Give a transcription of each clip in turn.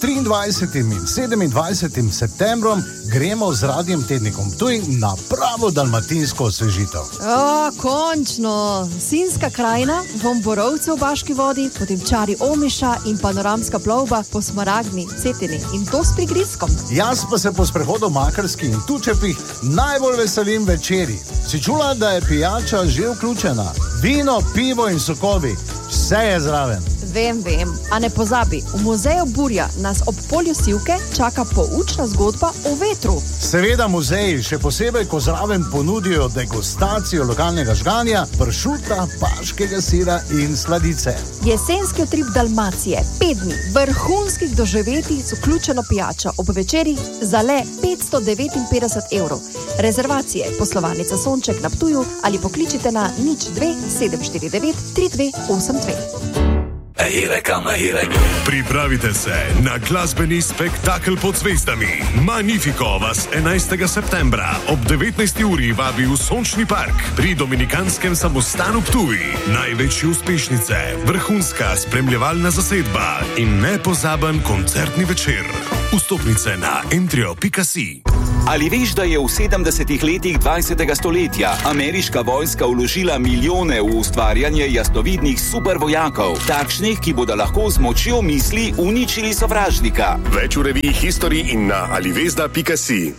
23. in 27. septembrom gremo z Radiem Tednikom Ptuj na pravo dalmatinsko osvežitev. Končno! Sinjska krajina, vonj borovcev v Baški vodi, potem čari Omiša in panoramska plovba po Smaragdni, Cetini in to s prigrizkom. Jaz pa se po sprehodu v Makarski in Tučepih najbolj veselim večeri. Si čula, da je pijača že vključena? Vino, pivo in sokovi, vse je zraven. Vem, a ne pozabi, v muzeju Burja nas ob polju Sivke čaka poučna zgodba o vetru. Seveda muzeji, še posebej, ko zraven ponudijo degustacijo lokalnega žganja, pršuta, paškega sira in sladice. Jesenski utrip Dalmacije, 5 dni vrhunskih doživetij z vključeno pijačo ob večeri za le 559 €. Rezervacije poslovalnica Sonček na Ptuju ali pokličite na 02 749 3282. Pripravite se na glasbeni spektakel pod zvezdami. Magnifico vas 11. septembra ob 19. uri vabi v Sončni park pri Dominikanskem samostanu Ptuj. Največje uspešnice, vrhunska spremljevalna zasedba in nepozaben koncertni večer. Vstopnice na entrio.si. Ali veš, da je v 70. letih 20. stoletja ameriška vojska vložila milijone v ustvarjanje jasnovidnih supervojakov, takšnih, ki bodo lahko z močjo misli uničili sovražnika? Več v reviji History in na alivezda.si.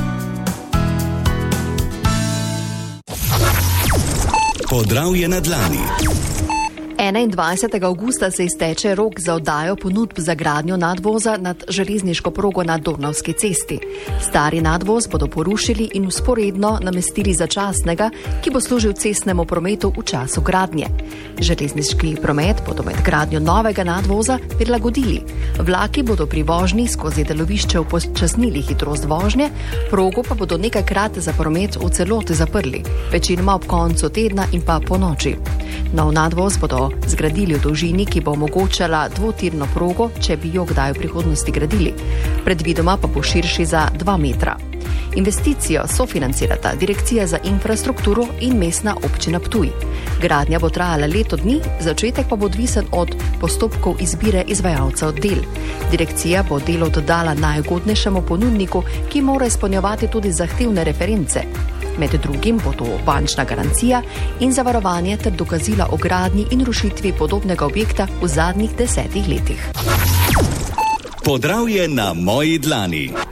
Podravje na dlani. 21. avgusta se izteče rok za oddajo ponudb za gradnjo nadvoza nad železniško progo na Dornavski cesti. Stari nadvoz bodo porušili in vzporedno namestili začasnega, ki bo služil cestnemu prometu v času gradnje. Železniški promet bodo med gradnjo novega nadvoza prilagodili. Vlaki bodo pri vožnji skozi delovišče upočasnili hitrost vožnje, progo pa bodo nekajkrat za promet v celoti zaprli, večinoma ob koncu tedna in pa po noči. Nov nadvoz bodo zgradili v dolžini, ki bo omogočala dvotirno progo, če bi jo kdaj v prihodnosti gradili. Predvidoma pa bo širši za 2 metra. Investicijo sofinancirata Direkcija za infrastrukturo in Mestna občina Ptuj. Gradnja bo trajala leto dni, začetek pa bo odvisen od postopkov izbire izvajalcev del. Direkcija bo delo dodala najugodnejšemu ponudniku, ki mora izpolnjevati tudi zahtevne reference. Med drugim bo to bančna garancija in zavarovanje ter dokazila o gradnji in rušitvi podobnega objekta v zadnjih 10 letih. Podravje na moji dlani.